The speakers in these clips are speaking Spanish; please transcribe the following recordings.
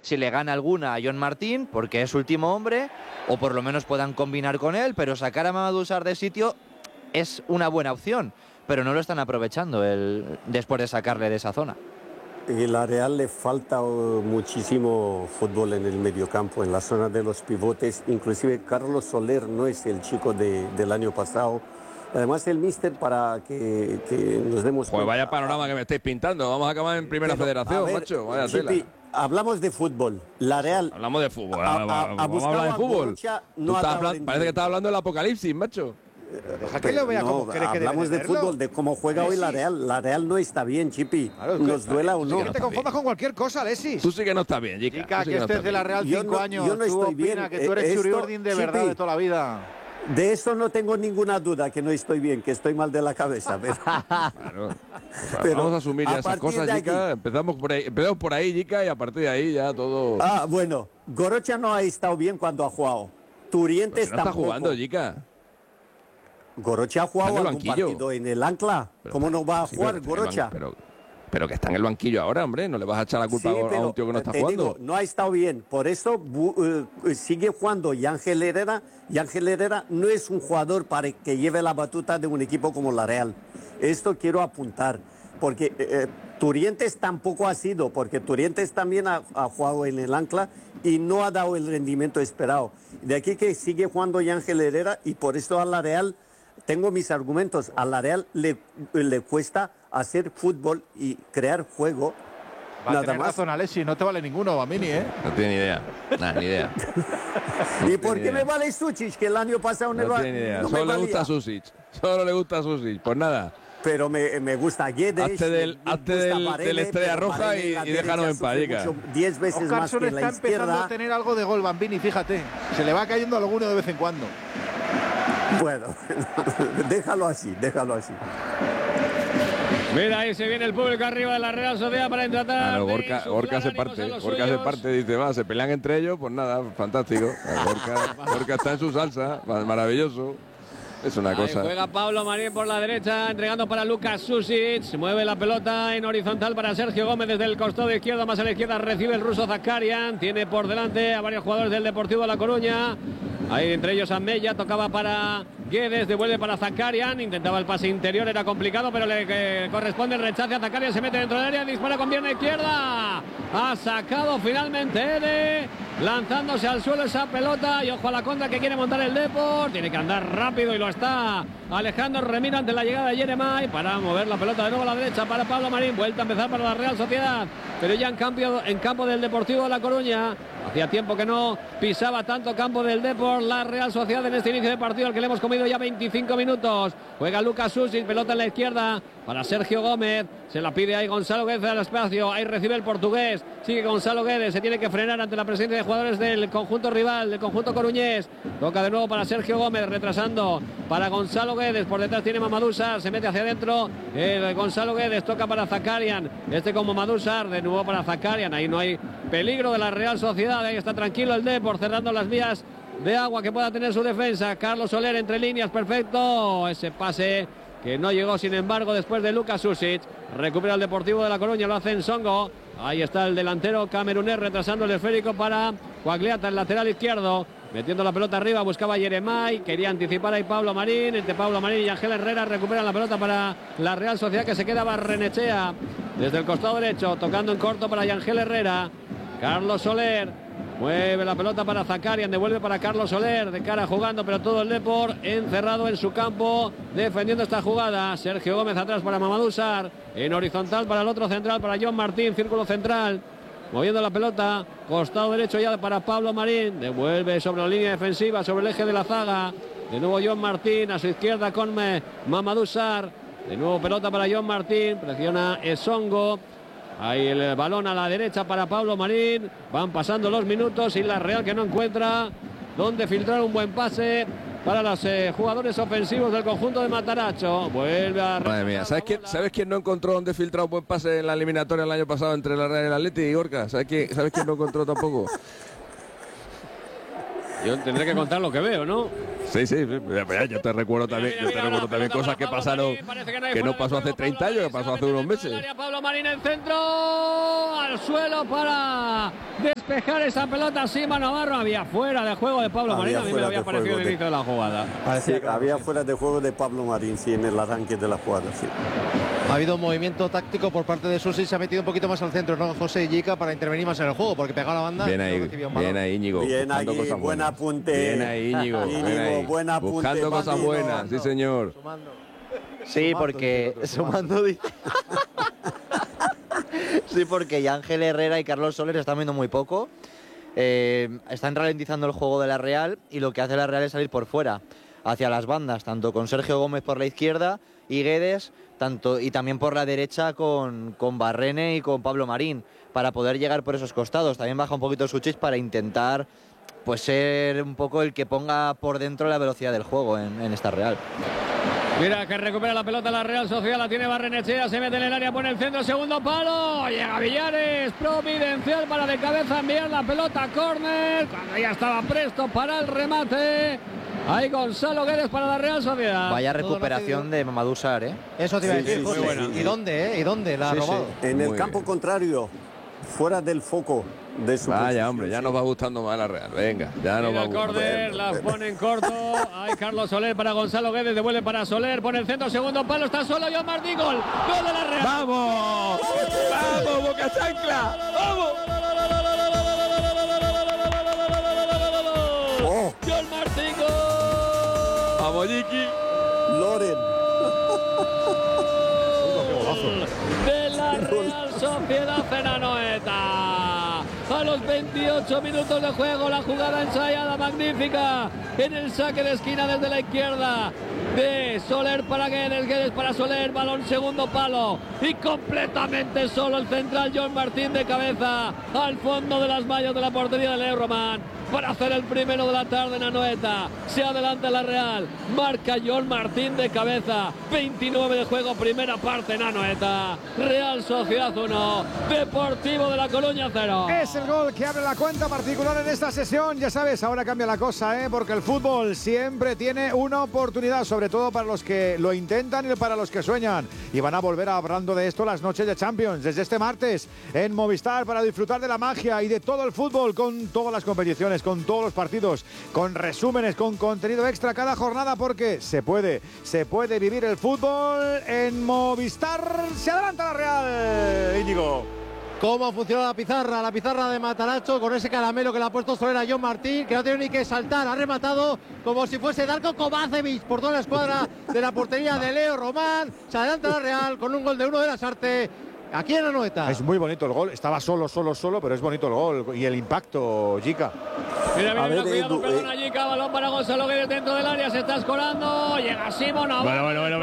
si le gana alguna a John Martín, porque es su último hombre, o por lo menos puedan combinar con él, pero sacar a Mamadou Sarr de sitio es una buena opción, pero no lo están aprovechando después de sacarle de esa zona. Y la Real le falta muchísimo fútbol en el mediocampo, en la zona de los pivotes. Inclusive Carlos Soler no es el chico del año pasado. Además el míster, para que nos demos cuenta... Pues vaya panorama que me estáis pintando. Vamos a acabar en Primera Federación, macho. Vaya tela. Hablamos de fútbol. La Real... Hablamos de fútbol. Vamos a hablar de fútbol. Parece que estás hablando del apocalipsis, macho. Deja que lo vea como cree que hablamos de fútbol, de cómo juega hoy la Real. La Real no está bien, Chipi. Claro, nos duela o no. Que te conformas con cualquier cosa, Alexis. Tú sí que no estás bien, Jica. Jica, que estés de la Real 5 años. Yo no estoy bien. Que tú eres Churi Ordin de verdad, de toda la vida. De eso no tengo ninguna duda, que no estoy bien, que estoy mal de la cabeza. Pero vamos a asumir ya esas cosas, Jica. Empezamos por ahí, Jica, y a partir de ahí ya todo... Bueno. Gorocha no ha estado bien cuando ha jugado. Turientes no está jugando, Jica. Gorocha ha jugado algún partido en el Ancla. ¿Cómo no va a jugar Gorocha? Pero que está en el banquillo ahora, hombre. No le vas a echar la culpa a un tío que no está jugando. Digo, no ha estado bien. Por eso sigue jugando Ángel Herrera. Y Ángel Herrera no es un jugador para que lleve la batuta de un equipo como la Real. Esto quiero apuntar. Porque Turientes tampoco ha sido. Porque Turientes también ha jugado en el Ancla y no ha dado el rendimiento esperado. De aquí que sigue jugando Ángel Herrera y por eso a la Real... Tengo mis argumentos. A la Real le cuesta hacer fútbol y crear juego. Nada más. Razón, Alexis, no te vale ninguno, Bamini, ¿eh? No tiene ni idea. Nada, ni idea. ¿Y por qué me vale Sušić? Que el año pasado no tiene ni idea. Solo le gusta Sušić. Solo le gusta Sušić. Pues nada. Pero me gusta Guedes. Hazte del Estrella Roja y déjanos en paz, Jica. 10 veces más que la está empezando a tener algo de gol, Bambini, fíjate. Se le va cayendo alguno de vez en cuando. Bueno, déjalo así. Mira, ahí se viene el público arriba de la Real Sociedad para tratar. Claro, Gorka se parte, dice, va, se pelean entre ellos, pues nada, fantástico. Gorka está en su salsa, maravilloso. Es una cosa. Juega Pablo Marín por la derecha, entregando para Lucas Sušić. Mueve la pelota en horizontal para Sergio Gómez desde el costado izquierdo, más a la izquierda recibe el ruso Zakarian. Tiene por delante a varios jugadores del Deportivo de La Coruña. Ahí entre ellos Amella, tocaba para Guedes, devuelve para Zakarian, intentaba el pase interior, era complicado, pero le corresponde el rechace a Zakarian, se mete dentro del área, dispara con pierna izquierda. Ha sacado finalmente Ede, lanzándose al suelo esa pelota y ojo a la contra que quiere montar el Depor, tiene que andar rápido y lo está Alejandro Remiro ante la llegada de Yeremay para mover la pelota de nuevo a la derecha para Pablo Marín, vuelta a empezar para la Real Sociedad, pero ya en campo del Deportivo de La Coruña. Hacía tiempo que no pisaba tanto campo del Depor la Real Sociedad en este inicio de partido, al que le hemos comido ya 25 minutos. Juega Lucas Sušić, pelota en la izquierda para Sergio Gómez. Se la pide ahí Gonzalo Guedes al espacio. Ahí recibe el portugués. Sigue Gonzalo Guedes. Se tiene que frenar ante la presencia de jugadores del conjunto rival, del conjunto coruñés. Toca de nuevo para Sergio Gómez, retrasando para Gonzalo Guedes. Por detrás tiene Mamadou Sarr. Se mete hacia adentro. Gonzalo Guedes toca para Zakarian. Con Mamadou Sarr. De nuevo para Zakarian. Ahí no hay peligro de la Real Sociedad. Ahí está tranquilo el Depor, cerrando las vías de agua que pueda tener su defensa. Carlos Soler entre líneas, perfecto. Ese pase que no llegó, sin embargo, después de Lucas Sušić. Recupera el Deportivo de La Coruña, lo hace en Songo. Ahí está el delantero camerunés retrasando el esférico para Coagliata, el lateral izquierdo. Metiendo la pelota arriba, buscaba Yeremay. Quería anticipar ahí Pablo Marín. Entre Pablo Marín y Ángel Herrera recuperan la pelota para la Real Sociedad, que se queda Barrenechea desde el costado derecho, tocando en corto para Ángel Herrera. Carlos Soler mueve la pelota para Zakarian, devuelve para Carlos Soler, de cara jugando, pero todo el Depor encerrado en su campo, defendiendo esta jugada. Sergio Gómez atrás para Mamadou Sarr, en horizontal para el otro central, para John Martín, círculo central, moviendo la pelota, costado derecho ya para Pablo Marín, devuelve sobre la línea defensiva, sobre el eje de la zaga, de nuevo John Martín, a su izquierda con Mamadou Sarr, de nuevo pelota para John Martín, presiona Esongo. Ahí el balón a la derecha para Pablo Marín. Van pasando los minutos y la Real que no encuentra dónde filtrar un buen pase para los jugadores ofensivos del conjunto de Mataracho. Vuelve a... Madre mía, ¿sabes quién no encontró dónde filtrar un buen pase en la eliminatoria el año pasado entre la Real y el Atleti y Gorka? ¿Sabes quién no encontró tampoco? Yo tendré que contar lo que veo, ¿no? Sí, yo te recuerdo también, cosas que pasaron, que no pasó hace 30 años, que pasó hace unos meses. Pablo Marín en centro, al suelo para despejar esa pelota. Sima Navarro, había fuera de juego de Pablo Marín, a mí me había parecido el inicio de la jugada. Sí, había fuera de juego de Pablo Marín, sí, en el arranque de la jugada, sí. Ha habido un movimiento táctico por parte de Susi, se ha metido un poquito más al centro, ¿no? José y Jica, para intervenir más en el juego, porque pegaba la banda. Bien ahí, Íñigo. Bien ahí, buen apunte. Bien ahí, Íñigo. Buen apunte. Buscando cosas buenas, sí señor. Sí, porque sumando dice. Sí, porque Ángel Herrera y Carlos Soler están viendo muy poco. Están ralentizando el juego de la Real y lo que hace la Real es salir por fuera, hacia las bandas, tanto con Sergio Gómez por la izquierda y Guedes, y también por la derecha con Barrene y con Pablo Marín, para poder llegar por esos costados. También baja un poquito Suchis para intentar pues ser un poco el que ponga por dentro la velocidad del juego en esta Real. Mira que recupera la pelota la Real Sociedad, la tiene Barrenechea, se mete en el área, pone el centro, segundo palo, llega Villares, providencial para de cabeza enviar la pelota a córner, cuando ya estaba presto para el remate. Ahí Gonzalo Guedes para la Real Sociedad. Vaya recuperación de Mamadou Sarr, ¿eh? Eso te iba a decir, sí, José. muy buena. ¿Y dónde, ¿Y dónde la ha robado? En el campo contrario, fuera del foco de su Vaya, hombre, ya nos va gustando más la Real. Venga, ya nos va gustando. Córner, la pone en corto. Hay Carlos Soler para Gonzalo Guedes, devuelve para Soler, pone el centro, segundo palo, está solo John Martín, gol de la Real. ¡Vamos! ¡Vamos, Boca Chancla! ¡Vamos! John Martín, gol. ¡Vamos, Yiki! Loren. De la Real Sociedad en Anoeta. A los 28 minutos de juego, la jugada ensayada magnífica en el saque de esquina desde la izquierda de Soler para Guedes, Guedes para Soler, balón segundo palo y completamente solo el central John Martín de cabeza al fondo de las mallas de la portería de Leo Román para hacer el primero de la tarde en Anoeta. Se adelanta la Real, marca John Martín de cabeza, 29 de juego, primera parte en Anoeta. Real Sociedad 1, Deportivo de La Coruña 0. Es el gol que abre la cuenta particular en esta sesión. Ya sabes, ahora cambia la cosa, porque el fútbol siempre tiene una oportunidad, sobre todo para los que lo intentan y para los que sueñan. Y van a volver hablando de esto las noches de Champions, desde este martes en Movistar, para disfrutar de la magia y de todo el fútbol, con todas las competiciones, con todos los partidos, con resúmenes, con contenido extra cada jornada, porque se puede vivir el fútbol en Movistar. Se adelanta la Real, Íñigo. ¿Cómo funciona la pizarra de Mataracho con ese caramelo que le ha puesto Soler a John Martín, que no tiene ni que saltar, ha rematado como si fuese Darko Kovacevic por toda la escuadra de la portería de Leo Román. Se adelanta la Real con un gol de Uno de Lasarte aquí en Anoeta. Es muy bonito el gol, estaba solo, pero es bonito el gol y el impacto, Jica. Mira, cuidado, perdona, Jica, balón para Gonzalo Guedes dentro del área, se está escorando, llega Simón. Bueno,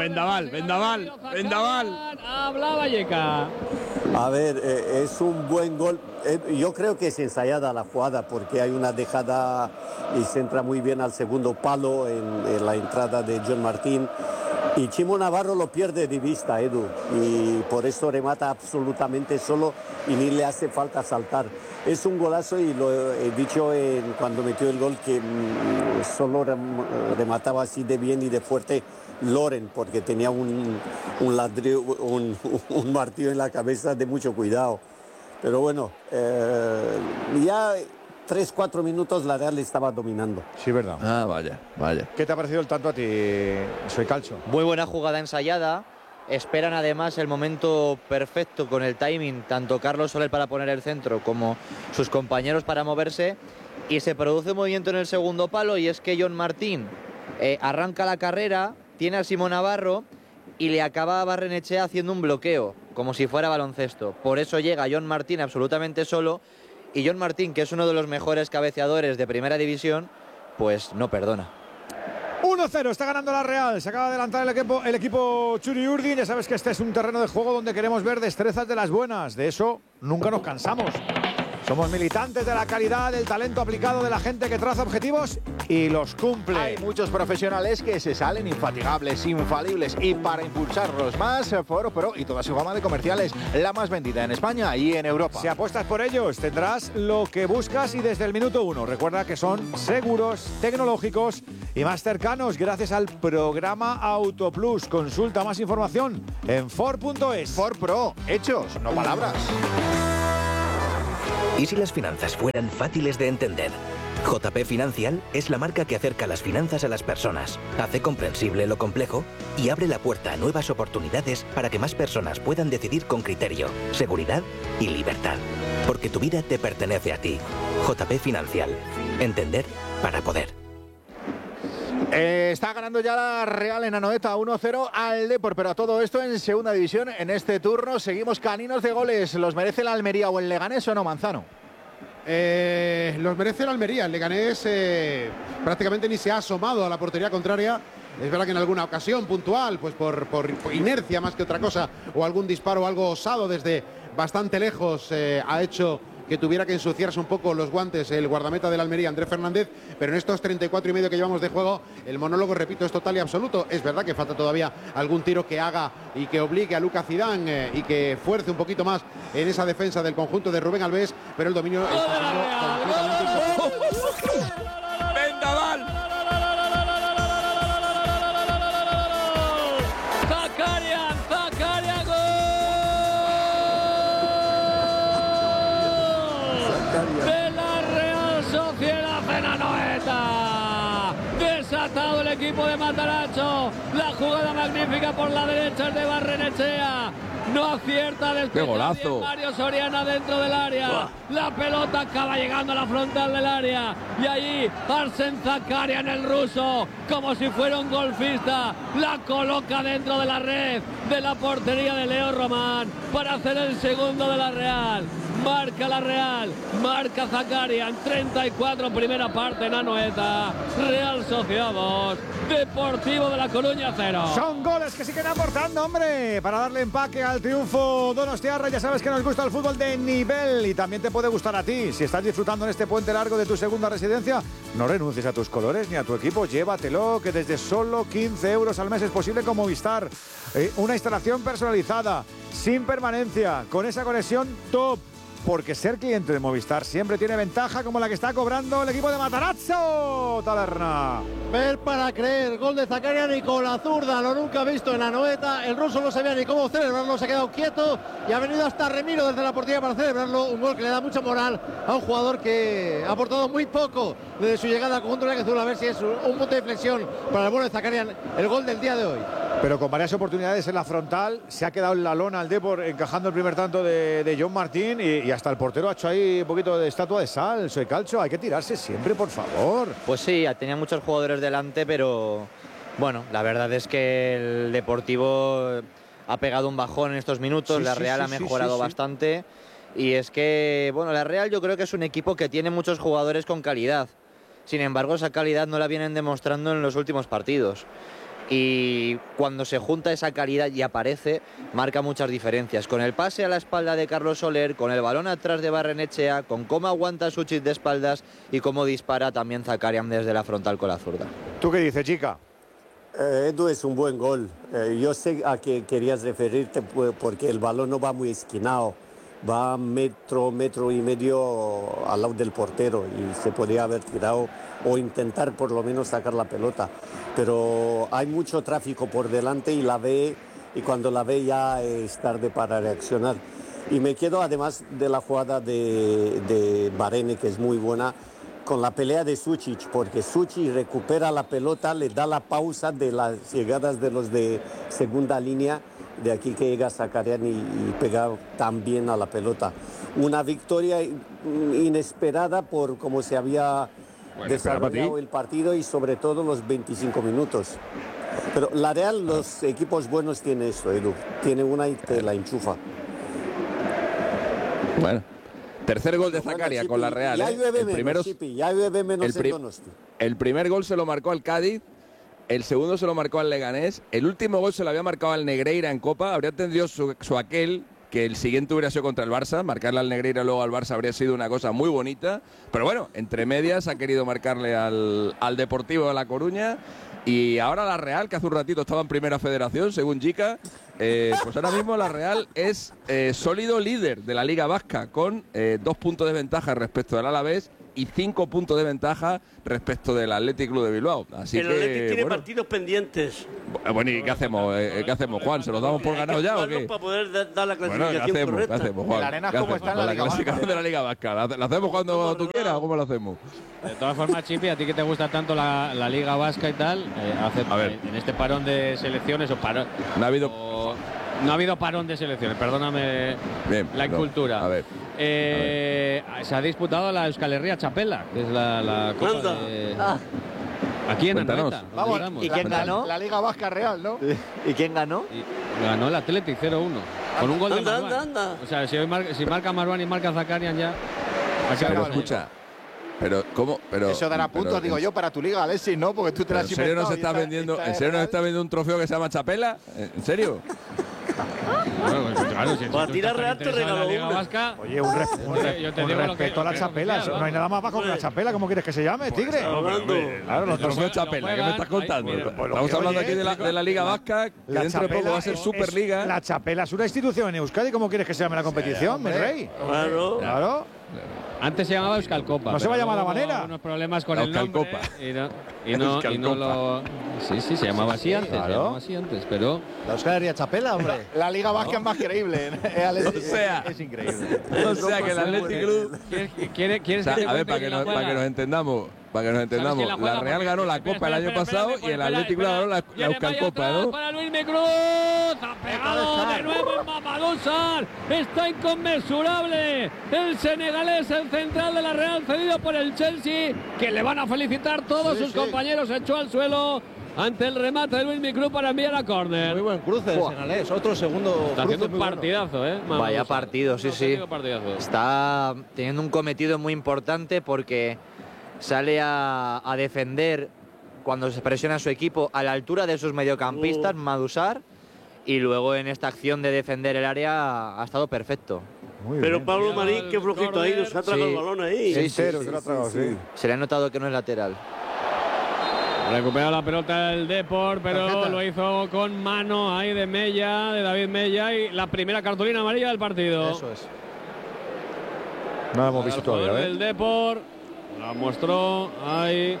Vendaval. Hablaba Jica. A ver, es un buen gol. Yo creo que es ensayada la jugada porque hay una dejada y se entra muy bien al segundo palo en la entrada de John Martín. Y Chimo Navarro lo pierde de vista, Edu, y por eso remata absolutamente solo y ni le hace falta saltar. Es un golazo y lo he dicho cuando metió el gol que solo remataba así de bien y de fuerte Loren, porque tenía un martillo en la cabeza de mucho cuidado. Pero bueno, ya 3-4 minutos la Real estaba dominando. Sí, verdad. Ah, vaya. ¿Qué te ha parecido el tanto a ti, Soy Calcio? Muy buena jugada ensayada. Esperan además el momento perfecto con el timing, tanto Carlos Soler para poner el centro como sus compañeros para moverse. Y se produce un movimiento en el segundo palo, y es que John Martín arranca la carrera, tiene a Simón Navarro y le acaba a Barrenechea haciendo un bloqueo, como si fuera baloncesto. Por eso llega John Martín absolutamente solo. Y John Martín, que es uno de los mejores cabeceadores de primera división, pues no perdona. 1-0, está ganando la Real. Se acaba de adelantar el equipo Txuri Urdin. Ya sabes que este es un terreno de juego donde queremos ver destrezas de las buenas. De eso nunca nos cansamos. Somos militantes de la calidad, del talento aplicado, de la gente que traza objetivos y los cumple. Hay muchos profesionales que se salen infatigables, infalibles, y para impulsarlos más, Foro Pro y toda su gama de comerciales, la más vendida en España y en Europa. Si apuestas por ellos, tendrás lo que buscas y desde el minuto 1. Recuerda que son seguros, tecnológicos y más cercanos gracias al programa Autoplus. Consulta más información en Ford.es. Ford Pro, hechos, no palabras. ¿Y si las finanzas fueran fáciles de entender? JP Financial es la marca que acerca las finanzas a las personas, hace comprensible lo complejo y abre la puerta a nuevas oportunidades para que más personas puedan decidir con criterio, seguridad y libertad. Porque tu vida te pertenece a ti. JP Financial. Entender para poder. Está ganando ya la Real en Anoeta 1-0 al Depor, pero a todo esto en segunda división. En este turno seguimos caninos de goles. ¿Los merece el Almería o el Leganés o no, Manzano? Los merece el Almería. El Leganés prácticamente ni se ha asomado a la portería contraria. Es verdad que en alguna ocasión puntual, pues por inercia más que otra cosa, o algún disparo algo osado desde bastante lejos, ha hecho que tuviera que ensuciarse un poco los guantes el guardameta del Almería, Andrés Fernández, pero en estos 34 y medio que llevamos de juego, el monólogo, repito, es total y absoluto. Es verdad que falta todavía algún tiro que haga y que obligue a Lucas Zidane y que fuerce un poquito más en esa defensa del conjunto de Rubén Alves, pero el dominio está siendo completamente... ¡Vendaval! De la Real Sociedad en Anoeta. Desatado el equipo de Matarazzo. La jugada magnífica por la derecha es de Barrenechea. No acierta después Mario Soriano dentro del área. La pelota acaba llegando a la frontal del área. Y allí Arsen Zakarian, el ruso, como si fuera un golfista, la coloca dentro de la red de la portería de Leo Román para hacer el segundo de la Real. Marca la Real, marca Zakarian, 34 primera parte en Anoeta. Real Sociedad 2, Deportivo de La Coruña 0. Son goles que siguen aportando, hombre, para darle empaque al triunfo donostiarra. Ya sabes que nos gusta el fútbol de nivel y también te puede gustar a ti. Si estás disfrutando en este puente largo de tu segunda residencia, no renuncies a tus colores ni a tu equipo, llévatelo, que desde solo 15 euros al mes es posible con Movistar. Una instalación personalizada, sin permanencia, con esa conexión top. Porque ser cliente de Movistar siempre tiene ventaja como la que está cobrando el equipo de Matarazzo, Taberna. Ver para creer, gol de Zakarian y con la zurda, lo nunca visto en Anoeta. El ruso no sabía ni cómo celebrarlo, se ha quedado quieto y ha venido hasta Remiro desde la portería para celebrarlo. Un gol que le da mucha moral a un jugador que ha aportado muy poco desde su llegada al conjunto azul. A ver si es un punto de inflexión para el bueno de Zakarian, el gol del día de hoy. Pero con varias oportunidades en la frontal, se ha quedado en la lona al Depor encajando el primer tanto de John Martín y hasta el portero ha hecho ahí un poquito de estatua de sal. Soy Calcio, hay que tirarse siempre, por favor. Pues sí, tenía muchos jugadores delante, pero bueno, la verdad es que el Deportivo ha pegado un bajón en estos minutos, la Real ha mejorado bastante y es que, bueno, la Real yo creo que es un equipo que tiene muchos jugadores con calidad. Sin embargo, esa calidad no la vienen demostrando en los últimos partidos. Y cuando se junta esa calidad y aparece, marca muchas diferencias. Con el pase a la espalda de Carlos Soler, con el balón atrás de Barrenechea, con cómo aguanta Suchit de espaldas y cómo dispara también Zakarian desde la frontal con la zurda. ¿Tú qué dices, chica? Edu, es un buen gol. Yo sé a qué querías referirte porque el balón no va muy esquinado. Va metro y medio al lado del portero y se podría haber tirado o intentar por lo menos sacar la pelota. Pero hay mucho tráfico por delante y cuando la ve ya es tarde para reaccionar. Y me quedo además de la jugada de Barene, que es muy buena, con la pelea de Sučić, porque Sučić recupera la pelota, le da la pausa de las llegadas de los de segunda línea. De aquí que llega Zakarian y pega también a la pelota. Una victoria inesperada por cómo se había desarrollado el partido y sobre todo los 25 minutos. Pero la Real, los equipos buenos tienen eso, Edu. Tiene una y te la enchufa. Bueno, tercer gol de Zakarian con la Real. Ya llueve el menos, Chipi, ya llueve menos en Donosti. El primer gol se lo marcó al Cádiz. El segundo se lo marcó al Leganés. El último gol se lo había marcado al Negreira en Copa. Habría tenido su aquel que el siguiente hubiera sido contra el Barça. Marcarle al Negreira luego al Barça habría sido una cosa muy bonita. Pero bueno, entre medias ha querido marcarle al Deportivo de La Coruña. Y ahora la Real, que hace un ratito estaba en Primera Federación, según Jica, pues ahora mismo la Real es sólido líder de la Liga Vasca, con 2 puntos de ventaja respecto del Alavés y 5 puntos de ventaja respecto del Athletic Club de Bilbao. Así el Athletic tiene partidos pendientes. Bueno, ¿y qué hacemos? ¿Qué hacemos, Juan? ¿Se los damos por ganado ya o qué? Para poder dar la clasificación correcta. ¿Qué hacemos, Juan? ¿La arena cómo está en la Liga clasificación de la Liga Vasca? ¿La hacemos cuando tú quieras o cómo lo hacemos? De todas formas, Chipi, a ti que te gusta tanto la Liga Vasca y tal, en este parón de selecciones o parón... No ha habido parón de selecciones, perdóname. Bien, la incultura. No, a ver. Se ha disputado la Euskal Herria Txapela, que es la Copa de... Aquí en Anoeta. Vamos, ¿y quién ganó? La Liga Vasca Real, ¿no? ¿Y quién ganó? Ganó el Athletic 0-1. Con un gol de Marwan. Anda. O sea, si marca Marwan y marca Zakarian ya... Pero escucha... Pero, ¿cómo? Eso dará puntos, digo yo, para tu liga, Alexis, ¿no? Porque tú te la has inventado. ¿En serio nos está vendiendo un trofeo que se llama Chapela? ¿En serio? Bueno, claro, si para tirar Real te regaló una. Oye, un respeto a la Chapela. No hay nada más bajo que la Chapela. ¿Cómo quieres que se llame, Tigre? Claro, los trofeos Chapela. ¿Qué me estás contando? Estamos hablando aquí de la Liga Vasca, que dentro de poco va a ser Superliga. La Chapela es una institución en Euskadi. ¿Cómo quieres que se llame la competición, mi rey? Claro. Antes se llamaba Euskal Copa. No se va a llamar de la manera. Unos problemas con el nombre. Y no lo... Sí, se llamaba así antes. Claro. Se llamaba así antes, pero... La Euskal Herria Txapela, hombre. La Liga Vasca es más creíble. Es increíble. O sea, que el Athletic Club... ¿Quieres a ver, para que nos entendamos. La Real ganó la Copa el año pasado y el Atlético ganó la Euskal Copa, ¿no? Para Luis Micruz, ha pegado de nuevo en Mamadou Sarr, está inconmensurable el senegalés, el central de la Real, cedido por el Chelsea, que le van a felicitar todos sus compañeros, echó al suelo ante el remate de Luis Micruz para enviar a córner. Muy buen cruce el senegalés, otro segundo. Está haciendo un partidazo, Vaya partido, sí. Está teniendo un cometido muy importante porque sale a defender cuando se presiona a su equipo a la altura de sus mediocampistas, Mamadou Sarr, y luego en esta acción de defender el área ha estado perfecto. Pero Pablo Marín, qué flojito ahí, nos ha tragado el balón ahí. Se le ha notado que no es lateral. Recupera la pelota el Depor, pero lo hizo con mano ahí de David Mella, y la primera cartulina amarilla del partido. Eso es. No lo hemos visto todavía, El Depor la mostró ahí.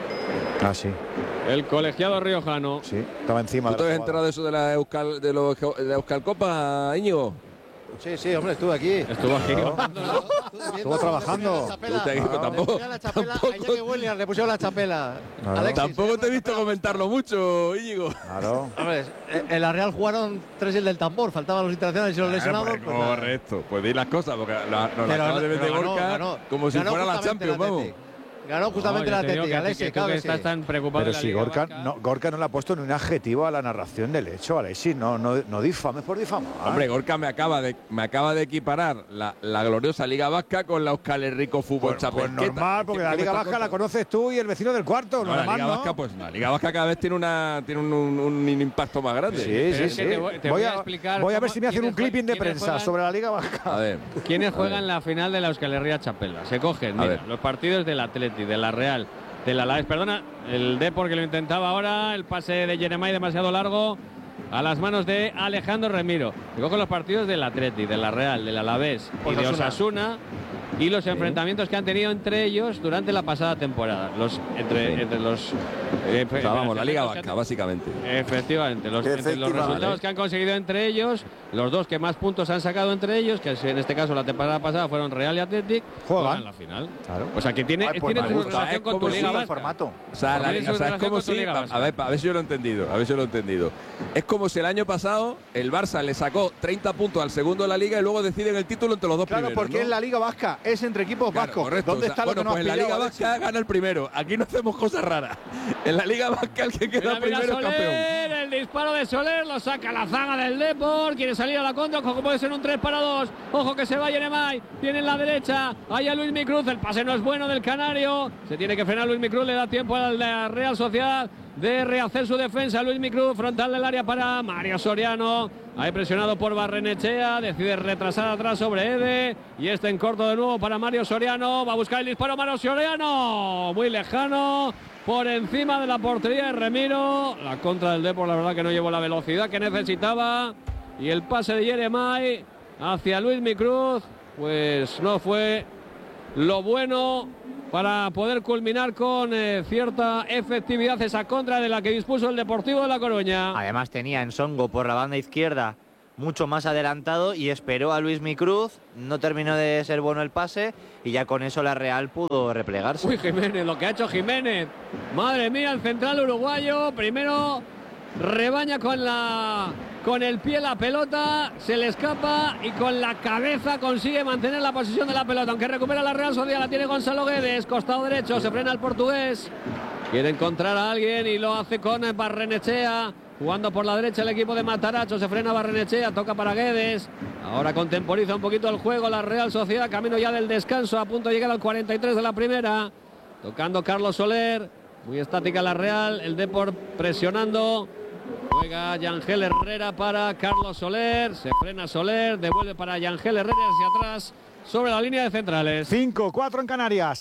Sí. El colegiado riojano. Sí, estaba encima. ¿Tú te has enterado de eso de la Euskal Copa, Íñigo? Sí, hombre, estuve aquí. Estuvo aquí. Estuvo trabajando. Tampoco. Le pusieron la Chapela. Tampoco te he visto comentarlo mucho, Íñigo. Claro. Hombre, en la Real jugaron 3 y el del tambor. Faltaban los internacionales y los lesionados. Correcto. Pues di las cosas, porque nos las de Gorka como si fuera la Champions, vamos. Ganó justamente la Athletic, Alexis, claro que sí. Estás tan preocupado. Pero si Gorka no le ha puesto ni un adjetivo a la narración del hecho, Alexis, no difames por difamar. Hombre, Gorka me acaba de equiparar la gloriosa Liga Vasca con la Euskal Herriko Fútbol Chapela. Pues normal, porque la Liga Vasca la conoces tú y el vecino del cuarto. La Liga Vasca, pues la Liga Vasca cada vez tiene un impacto más grande. Sí. Voy a ver si me hacen un clipping de prensa sobre la Liga Vasca. A ver. ¿Quiénes juegan la final de la Euskal Herria Txapela? Se cogen, mira, los partidos del Athletic, de la Real, de la Alavés, el Depor, que lo intentaba ahora, el pase de Jeremai demasiado largo a las manos de Alejandro Remiro. Se cogen los partidos del Athletic, de la Real, del Alavés y de Osasuna, y los enfrentamientos que han tenido entre ellos durante la pasada temporada. La Liga Vasca, básicamente. Efectivamente, los resultados que han conseguido entre ellos, los dos que más puntos han sacado entre ellos, que en este caso la temporada pasada fueron Real y Athletic, juegan la final. Claro. O sea, que tiene tu relación con tu Liga Vasca. Formato. O sea, es como si, a ver si yo lo he entendido, Es como si el año pasado el Barça le sacó 30 puntos al segundo de la Liga y luego deciden el título entre los dos primeros. Claro, porque es la Liga Vasca, es entre equipos vascos. Correcto. ¿Dónde está lo que no has en la Liga Vasca gana el primero. Aquí no hacemos cosas raras. En la Liga Vasca el que queda primero es campeón. El disparo de Soler lo saca la zaga del Depor. Quiere salir a la contra. Ojo, puede ser un 3-2. Ojo que se va Jeremai. Tiene en la derecha. Ahí a Luis Micruz. El pase no es bueno del canario. Se tiene que frenar Luis Micruz. Le da tiempo a la Real Sociedad de rehacer su defensa. Luis Micruz, frontal del área para Mario Soriano. Ahí presionado por Barrenechea, decide retrasar atrás sobre Ede. Y en corto de nuevo para Mario Soriano. Va a buscar el disparo Mario Soriano. Muy lejano, por encima de la portería de Remiro. La contra del Depor, la verdad que no llevó la velocidad que necesitaba. Y el pase de Yeremay hacia Luis Micruz, pues no fue lo bueno para poder culminar con cierta efectividad esa contra de la que dispuso el Deportivo de La Coruña. Además tenía a Ensongo por la banda izquierda mucho más adelantado y esperó a Luis Micruz, no terminó de ser bueno el pase y ya con eso la Real pudo replegarse. Uy, Jiménez, lo que ha hecho Jiménez. Madre mía, el central uruguayo, primero rebaña con el pie la pelota, se le escapa y con la cabeza consigue mantener la posición de la pelota, aunque recupera la Real Sociedad, la tiene Gonzalo Guedes, costado derecho, se frena el portugués, quiere encontrar a alguien y lo hace con Barrenechea, jugando por la derecha el equipo de Matarazzo, se frena Barrenechea, toca para Guedes, ahora contemporiza un poquito el juego la Real Sociedad, camino ya del descanso, a punto de llegar al 43 de la primera, tocando Carlos Soler, muy estática la Real, el Depor presionando. Juega Yangel Herrera para Carlos Soler, se frena Soler, devuelve para Yangel Herrera hacia atrás sobre la línea de centrales. 5-4 en Canarias.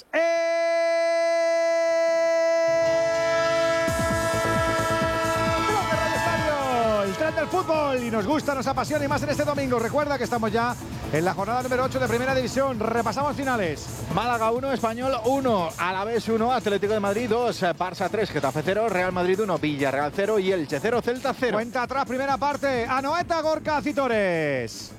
El tren del fútbol y nos gusta, nos apasiona y más en este domingo. Recuerda que estamos ya en la jornada número 8 de Primera División. Repasamos finales. Málaga 1, Español 1, Alavés 1, Atlético de Madrid 2, Barça 3, Getafe 0, Real Madrid 1, Villarreal 0 y Elche 0, Celta 0. Cuenta atrás, primera parte. Anoeta, Gorka, Citores.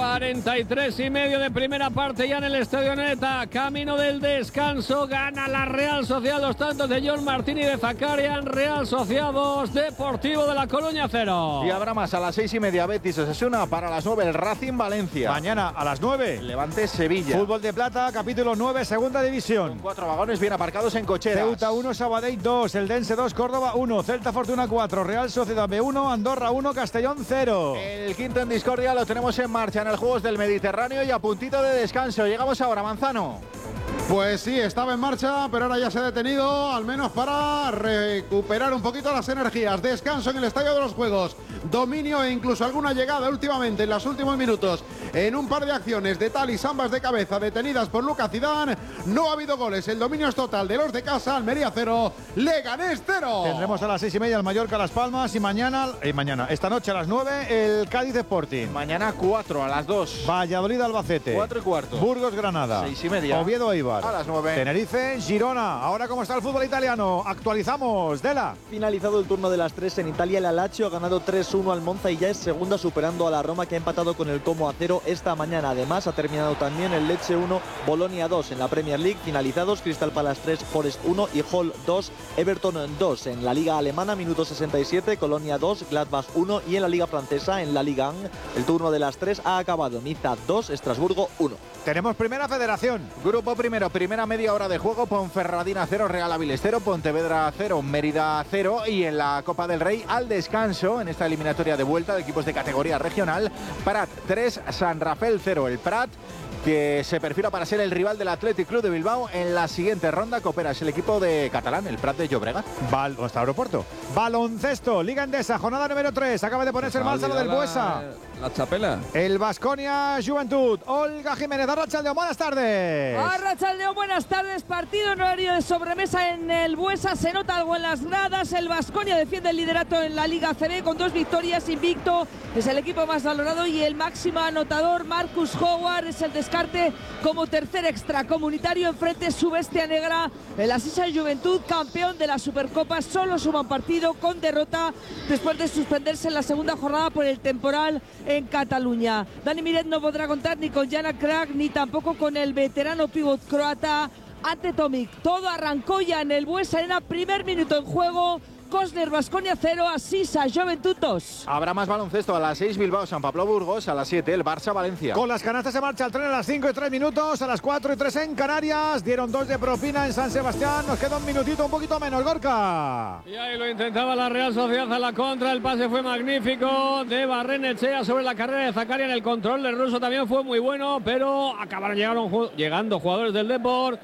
43 y medio de primera parte ya en el Estadio Neta, camino del descanso, gana la Real Sociedad, los tantos de John Martín y de Zakarian. Real Sociedad 2, Deportivo de La Coruña 0. Y habrá más a las 6:30 Betis Osasuna, para las 9 el Racing Valencia. Mañana a las 9 Levante Sevilla. Fútbol de Plata, capítulo 9, segunda división. Con 4 vagones bien aparcados en cocheras. Ceuta 1, Sabadell 2, Eldense 2, Córdoba 1, Celta Fortuna 4, Real Sociedad B1, Andorra 1, Castellón 0. El quinto en discordia lo tenemos en marcha en el Juegos del Mediterráneo y a puntito de descanso. Llegamos ahora, Manzano. Pues sí, estaba en marcha, pero ahora ya se ha detenido, al menos para recuperar un poquito las energías. Descanso en el Estadio de los Juegos. Dominio e incluso alguna llegada últimamente en los últimos minutos en un par de acciones de Talis, ambas de cabeza, detenidas por Lucas Zidane. No ha habido goles. El dominio es total de los de casa. Almería 0, Leganés 0. Tendremos a las 6:30 el Mallorca Las Palmas y mañana, esta noche a las 9 el Cádiz Sporting. Mañana 4 a las 2. Valladolid Albacete. 4:15. Burgos Granada. 6:30. Oviedo Eibar. A las 9. Tenerife Girona. Ahora, ¿cómo está el fútbol italiano? Actualizamos. Dela. Finalizado el turno de las 3 en Italia, el Lazio ha ganado 3-1 al Monza y ya es segunda, superando a la Roma, que ha empatado con el Como a 0 esta mañana. Además ha terminado también el Lecce 1, Bolonia 2 en la Premier League. Finalizados Crystal Palace 3, Forest 1 y Hull 2, Everton 2. En la Liga Alemana, minuto 67, Colonia 2, Gladbach 1. Y en la Liga Francesa, en la Ligue 1, el turno de las 3 ha acabado. Niza 2, Estrasburgo 1. Tenemos primera federación. Grupo primero, primera media hora de juego. Ponferradina 0, Real Avilés 0, Pontevedra 0, Mérida 0. Y en la Copa del Rey, al descanso, en esta eliminatoria de vuelta de equipos de categoría regional, Prat 3, San Rafael 0. El Prat, que se perfila para ser el rival del Athletic Club de Bilbao en la siguiente ronda. Coopera es el equipo de catalán, el Prat de Llobregat. Hasta aeropuerto. Baloncesto, Liga Endesa, jornada número 3. Acaba de ponerse en marcha lo del Buesa. La chapela. El Baskonia Juventud. Olga Jiménez, Arratsaldeon, buenas tardes. Arratsaldeon, buenas tardes. Partido en horario de sobremesa en el Buesa. Se nota algo en las gradas. El Baskonia defiende el liderato en la Liga ACB con 2 victorias. Invicto es el equipo más valorado y el máximo anotador, Marcus Howard, es el descarte como tercer extracomunitario. Enfrente su bestia negra, el Asisa Juventud, campeón de la Supercopa. Solo suma un partido con derrota después de suspenderse en la segunda jornada por el temporal en Cataluña. Dani Miret no podrá contar ni con Jana Krak ni tampoco con el veterano pívot croata Ante Tomic. Todo arrancó ya en el Buesa Arena, primer minuto en juego. Cosner Baskonia 0, Asisa Juventud 2. Habrá más baloncesto a las 6, Bilbao San Pablo Burgos, a las 7 el Barça Valencia. Con las canastas se marcha el tren a las 5:03, a las 4:03 en Canarias. Dieron 2 de propina en San Sebastián. Nos queda un minutito, un poquito menos, Gorka. Y ahí lo intentaba la Real Sociedad a la contra. El pase fue magnífico de Barrenechea sobre la carrera de Zakarian. El control del ruso también fue muy bueno, pero acabaron llegando jugadores del Depor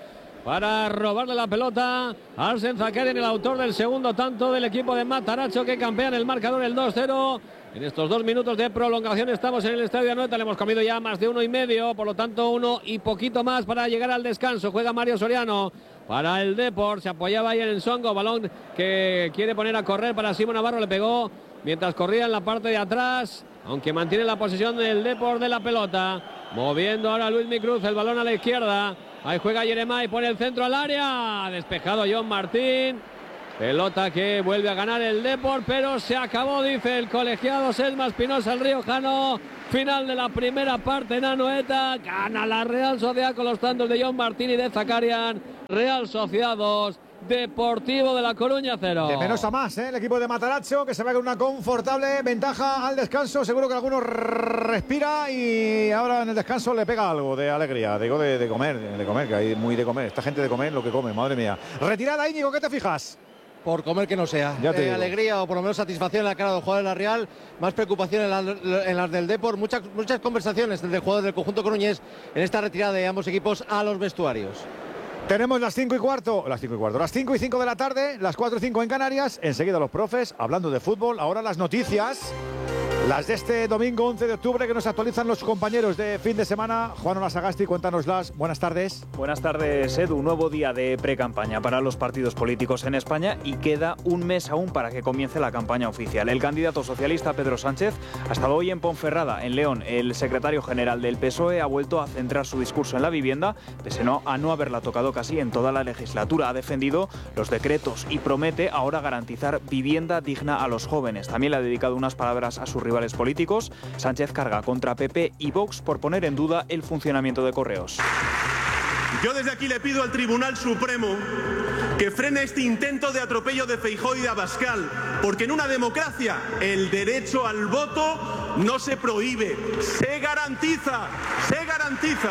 para robarle la pelota a Arsene Zakarian, el autor del segundo tanto del equipo de Matarazzo, que campea en el marcador el 2-0. En estos 2 minutos de prolongación estamos en el estadio Anoeta, le hemos comido ya más de 1,5, por lo tanto 1 y poquito más para llegar al descanso. Juega Mario Soriano para el Depor, se apoyaba ahí en el Songo, balón que quiere poner a correr para Simón Navarro, le pegó mientras corría en la parte de atrás, aunque mantiene la posesión del Depor de la pelota. Moviendo ahora Luismi Cruz, el balón a la izquierda. Ahí juega Yeremay, pone el centro al área. Despejado John Martín. Pelota que vuelve a ganar el Depor, pero se acabó, dice el colegiado Sesma Espinosa, el riojano. Final de la primera parte en Anoeta. Gana la Real Sociedad con los tantos de John Martín y de Zakarian. Real Sociedad 2. Deportivo de La Coruña 0. De menos a más, el equipo de Matarazzo, que se va con una confortable ventaja al descanso. Seguro que alguno respira y ahora en el descanso le pega algo de alegría. Digo de comer, que hay muy de comer. Esta gente de comer lo que come, madre mía. Retirada, Íñigo, ¿qué te fijas? Por comer que no sea. Alegría o por lo menos satisfacción en la cara del jugador de la Real, más preocupación en las del Depor, muchas conversaciones entre jugadores del conjunto coruñés en esta retirada de ambos equipos a los vestuarios. Tenemos las 5:15, las 5:05 de la tarde, las 4:05 en Canarias. Enseguida los profes hablando de fútbol. Ahora las noticias, las de este domingo 11 de octubre que nos actualizan los compañeros de fin de semana. Juan Olasagasti, cuéntanoslas. Buenas tardes. Buenas tardes, Edu. Nuevo día de pre-campaña para los partidos políticos en España y queda un mes aún para que comience la campaña oficial. El candidato socialista Pedro Sánchez ha estado hoy en Ponferrada, en León. El secretario general del PSOE ha vuelto a centrar su discurso en la vivienda, pese a no haberla tocado casi en toda la legislatura. Ha defendido los decretos y promete ahora garantizar vivienda digna a los jóvenes. También le ha dedicado unas palabras a sus rivales políticos. Sánchez carga contra PP y Vox por poner en duda el funcionamiento de Correos. Yo desde aquí le pido al Tribunal Supremo que frene este intento de atropello de Feijóo y de Abascal, porque en una democracia el derecho al voto no se prohíbe, se garantiza, se garantiza.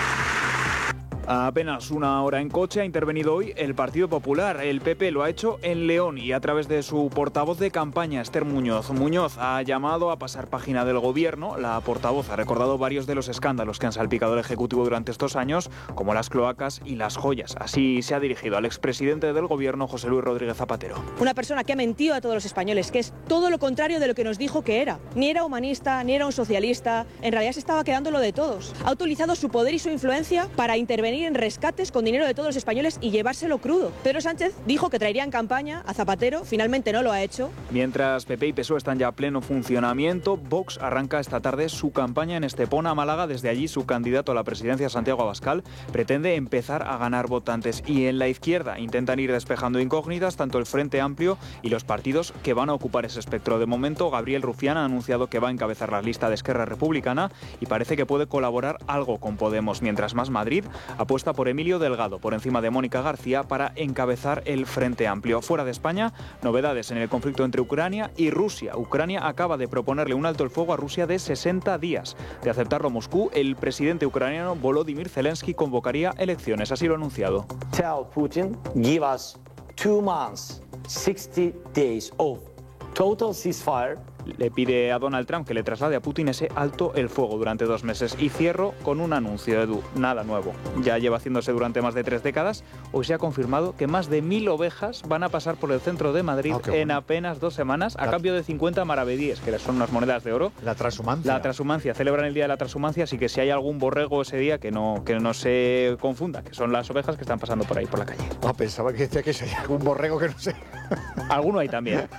A apenas una hora en coche ha intervenido hoy el Partido Popular. El PP lo ha hecho en León y a través de su portavoz de campaña, Esther Muñoz. Muñoz ha llamado a pasar página del gobierno. La portavoz ha recordado varios de los escándalos que han salpicado al Ejecutivo durante estos años, como las cloacas y las joyas. Así se ha dirigido al expresidente del gobierno, José Luis Rodríguez Zapatero. Una persona que ha mentido a todos los españoles, que es todo lo contrario de lo que nos dijo que era. Ni era humanista, ni era un socialista. En realidad se estaba quedando lo de todos. Ha utilizado su poder y su influencia para intervenir en rescates con dinero de todos los españoles y llevárselo crudo. Pedro Sánchez dijo que traería en campaña a Zapatero, finalmente no lo ha hecho. Mientras PP y PSOE están ya a pleno funcionamiento, Vox arranca esta tarde su campaña en Estepona, Málaga. Desde allí su candidato a la presidencia, Santiago Abascal, pretende empezar a ganar votantes. Y en la izquierda intentan ir despejando incógnitas tanto el Frente Amplio y los partidos que van a ocupar ese espectro. De momento, Gabriel Rufián ha anunciado que va a encabezar la lista de Esquerra Republicana y parece que puede colaborar algo con Podemos, mientras Más Madrid apuesta por Emilio Delgado, por encima de Mónica García, para encabezar el Frente Amplio. Fuera de España, novedades en el conflicto entre Ucrania y Rusia. Ucrania acaba de proponerle un alto el fuego a Rusia de 60 días. De aceptarlo Moscú, el presidente ucraniano Volodymyr Zelensky convocaría elecciones. Así lo ha anunciado. Tell Putin, give us 2 months, 60 days of total ceasefire. Le pide a Donald Trump que le traslade a Putin ese alto el fuego durante 2 meses. Y cierro con un anuncio, Edu. Nada nuevo. Ya lleva haciéndose durante más de 3 décadas. Hoy se ha confirmado que más de 1000 ovejas van a pasar por el centro de Madrid en apenas 2 semanas a cambio de 50 maravedíes, que son unas monedas de oro. La transhumancia. La transhumancia. Celebran el día de la transhumancia, así que si hay algún borrego ese día que no se confunda, que son las ovejas que están pasando por ahí, por la calle. Ah, pensaba que decía que si hay algún borrego que no sé. Alguno hay también.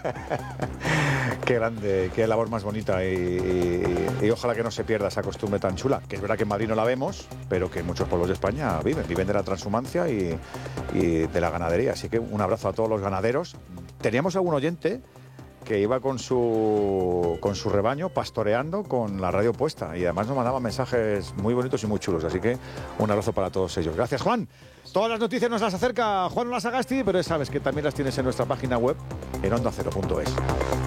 Qué grande, qué labor más bonita y ojalá que no se pierda esa costumbre tan chula, que es verdad que en Madrid no la vemos, pero que en muchos pueblos de España viven de la transhumancia y de la ganadería. Así que un abrazo a todos los ganaderos. Teníamos algún oyente que iba con su rebaño pastoreando con la radio puesta y además nos mandaba mensajes muy bonitos y muy chulos, así que un abrazo para todos ellos. Gracias, Juan. Todas las noticias nos las acerca Juan Olasagasti, pero sabes que también las tienes en nuestra página web en ondacero.es.